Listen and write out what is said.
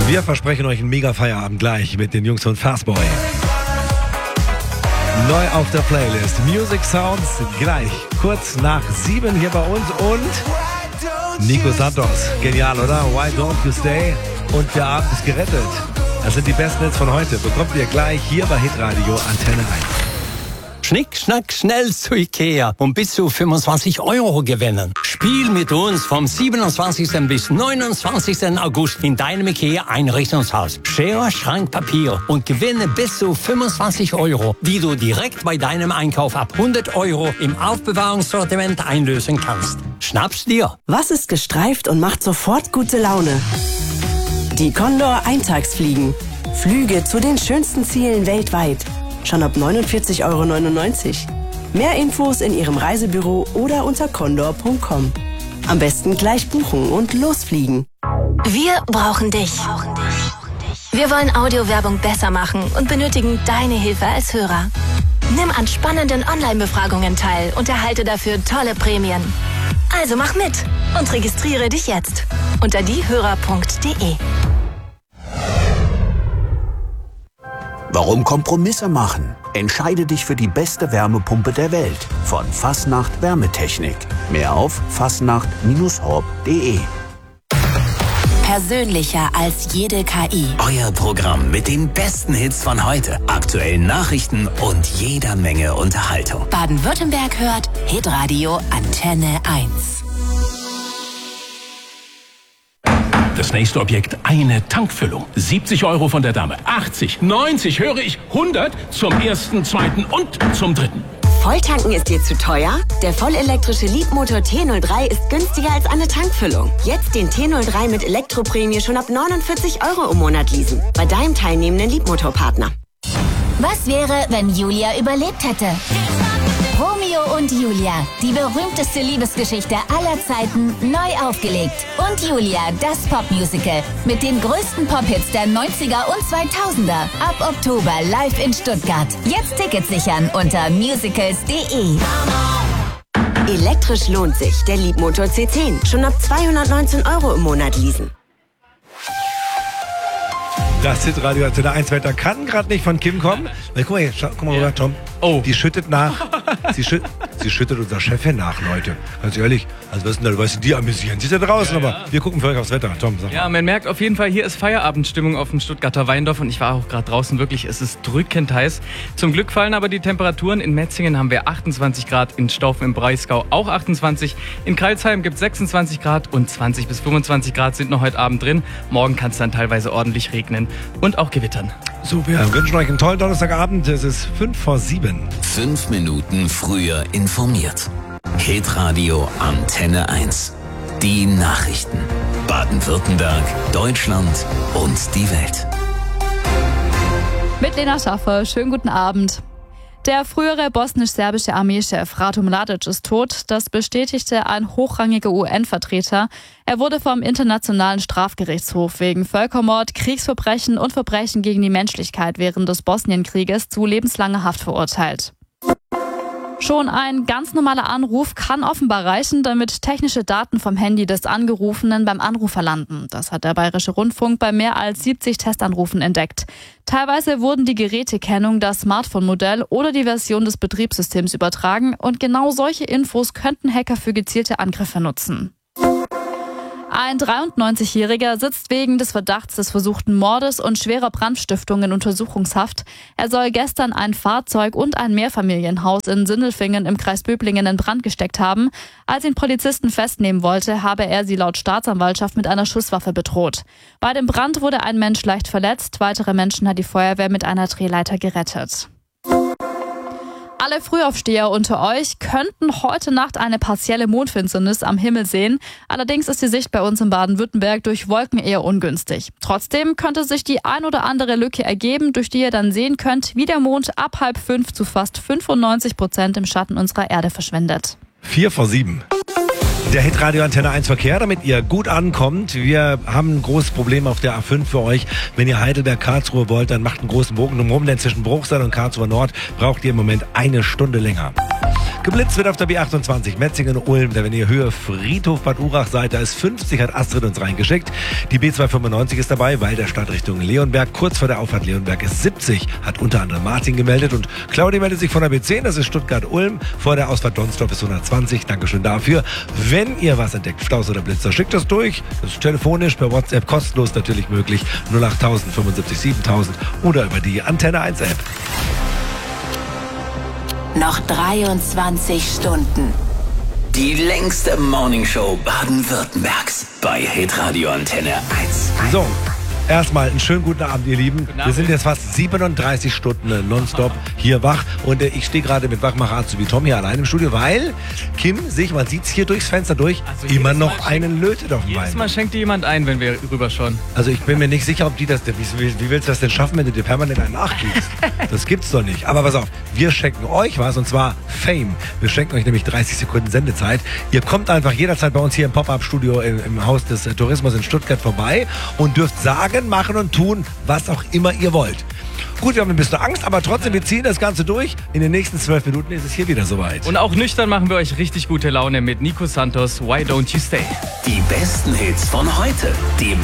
Wir versprechen euch einen mega Feierabend gleich mit den Jungs von Fastboy. Neu auf der Playlist. Music Sounds gleich kurz nach 7 hier bei uns und Nico Santos. Genial, oder? Why don't you stay? Und der Abend ist gerettet. Das sind die besten Hits von heute. Bekommt ihr gleich hier bei Hitradio Antenne 1. Schnick, schnack, schnell zu Ikea und bis zu 25 € gewinnen. Spiel mit uns vom 27. bis 29. August in deinem Ikea-Einrichtungshaus. Schere, Schrank, Papier und gewinne bis zu 25 €, die du direkt bei deinem Einkauf ab 100 € im Aufbewahrungssortiment einlösen kannst. Schnapp's dir! Was ist gestreift und macht sofort gute Laune? Die Condor Eintagsfliegen. Flüge zu den schönsten Zielen weltweit. Schon ab 49,99 €. Mehr Infos in Ihrem Reisebüro oder unter condor.com. Am besten gleich buchen und losfliegen. Wir brauchen dich. Wir wollen Audiowerbung besser machen und benötigen deine Hilfe als Hörer. Nimm an spannenden Online-Befragungen teil und erhalte dafür tolle Prämien. Also mach mit und registriere dich jetzt unter diehörer.de. Warum Kompromisse machen? Entscheide dich für die beste Wärmepumpe der Welt von Fastnacht Wärmetechnik. Mehr auf fastnacht-horb.de. Persönlicher als jede KI. Euer Programm mit den besten Hits von heute, aktuellen Nachrichten und jeder Menge Unterhaltung. Baden-Württemberg hört Hitradio Antenne 1. Das nächste Objekt, eine Tankfüllung. 70 € von der Dame, 80, 90, höre ich, 100 zum ersten, zweiten und zum dritten. Volltanken ist dir zu teuer? Der vollelektrische Leapmotor T03 ist günstiger als eine Tankfüllung. Jetzt den T03 mit Elektroprämie schon ab 49 € im Monat leasen. Bei deinem teilnehmenden Leapmotor-Partner. Was wäre, wenn Julia überlebt hätte? Romeo und Julia, die berühmteste Liebesgeschichte aller Zeiten, neu aufgelegt. Und Julia, das Popmusical mit den größten Pop-Hits der 90er und 2000er. Ab Oktober live in Stuttgart. Jetzt Tickets sichern unter musicals.de. Elektrisch lohnt sich, der Leapmotor C10. Schon ab 219 € im Monat leasen. Das Hitradio Antenne 1 Wetter kann gerade nicht von Kim kommen. Guck mal hier, guck mal rüber, Tom. Oh. Die schüttet nach. Sie schüttet unserer Chefin nach, Leute. Ganz ehrlich, also was ist denn da? Du weißt, die amüsieren sich da draußen, aber wir gucken für euch aufs Wetter. Tom, sag mal. Ja, man merkt auf jeden Fall, hier ist Feierabendstimmung auf dem Stuttgarter Weindorf und ich war auch gerade draußen, wirklich, es ist drückend heiß. Zum Glück fallen aber die Temperaturen. In Metzingen haben wir 28 Grad, in Staufen im Breisgau auch 28. In Karlsheim gibt es 26 Grad und 20 bis 25 Grad sind noch heute Abend drin. Morgen kann es dann teilweise ordentlich regnen und auch gewittern. So, wir wünschen euch einen tollen Donnerstagabend. Es ist 6:55. 5 Minuten früher informiert. Hitradio Antenne 1. Die Nachrichten. Baden-Württemberg, Deutschland und die Welt. Mit Lena Schaffer, schönen guten Abend. Der frühere bosnisch-serbische Armeechef Ratko Mladic ist tot. Das bestätigte ein hochrangiger UN-Vertreter. Er wurde vom Internationalen Strafgerichtshof wegen Völkermord, Kriegsverbrechen und Verbrechen gegen die Menschlichkeit während des Bosnienkrieges zu lebenslanger Haft verurteilt. Schon ein ganz normaler Anruf kann offenbar reichen, damit technische Daten vom Handy des Angerufenen beim Anrufer landen. Das hat der Bayerische Rundfunk bei mehr als 70 Testanrufen entdeckt. Teilweise wurden die Gerätekennung, das Smartphone-Modell oder die Version des Betriebssystems übertragen und genau solche Infos könnten Hacker für gezielte Angriffe nutzen. Ein 93-Jähriger sitzt wegen des Verdachts des versuchten Mordes und schwerer Brandstiftung in Untersuchungshaft. Er soll gestern ein Fahrzeug und ein Mehrfamilienhaus in Sindelfingen im Kreis Böblingen in Brand gesteckt haben. Als ihn Polizisten festnehmen wollte, habe er sie laut Staatsanwaltschaft mit einer Schusswaffe bedroht. Bei dem Brand wurde ein Mensch leicht verletzt. Weitere Menschen hat die Feuerwehr mit einer Drehleiter gerettet. Alle Frühaufsteher unter euch könnten heute Nacht eine partielle Mondfinsternis am Himmel sehen. Allerdings ist die Sicht bei uns in Baden-Württemberg durch Wolken eher ungünstig. Trotzdem könnte sich die ein oder andere Lücke ergeben, durch die ihr dann sehen könnt, wie der Mond ab 4:30 zu fast 95% im Schatten unserer Erde verschwindet. 4:07. Der Hitradio Antenne 1 Verkehr, damit ihr gut ankommt. Wir haben ein großes Problem auf der A5 für euch. Wenn ihr Heidelberg-Karlsruhe wollt, dann macht einen großen Bogen drumherum, denn zwischen Bruchsal und Karlsruhe Nord braucht ihr im Moment 1 Stunde länger. Geblitzt wird auf der B28 Metzingen-Ulm, wenn ihr Höhe Friedhof Bad Urach seid, da ist 50, hat Astrid uns reingeschickt. Die B295 ist dabei, weil der Start Richtung Leonberg, kurz vor der Auffahrt Leonberg ist 70, hat unter anderem Martin gemeldet und Claudia meldet sich von der B10, das ist Stuttgart-Ulm, vor der Ausfahrt Donsdorf ist 120, Dankeschön dafür. Wenn ihr was entdeckt, Staus oder Blitzer, schickt das durch, das ist telefonisch, per WhatsApp, kostenlos natürlich möglich, 08000 75 7000 oder über die Antenne 1 App. Noch 23 Stunden. Die längste Morningshow Baden-Württembergs bei Hitradio Antenne 1. So, erstmal einen schönen guten Abend, ihr Lieben. Wir sind jetzt fast 37 Stunden nonstop hier wach und ich stehe gerade mit Wachmacher Azubi Tom hier allein im Studio, weil Kim sich, man sieht es hier durchs Fenster durch, immer noch einen lötet auf dem Bein. Jedes Mal schenkt dir jemand ein, wenn wir rüberschauen. Also ich bin mir nicht sicher, ob die das, wie willst du das denn schaffen, wenn du dir permanent einen nachkriegst? Das gibt's doch nicht. Aber pass auf, wir schenken euch was und zwar Fame. Wir schenken euch nämlich 30 Sekunden Sendezeit. Ihr kommt einfach jederzeit bei uns hier im Pop-Up-Studio im Haus des Tourismus in Stuttgart vorbei und dürft sagen, machen und tun, was auch immer ihr wollt. Gut, wir haben ein bisschen Angst, aber trotzdem, wir ziehen das Ganze durch. In den nächsten 12 Minuten ist es hier wieder soweit. Und auch nüchtern machen wir euch richtig gute Laune mit Nico Santos, Why Don't You Stay? Die besten Hits von heute, dem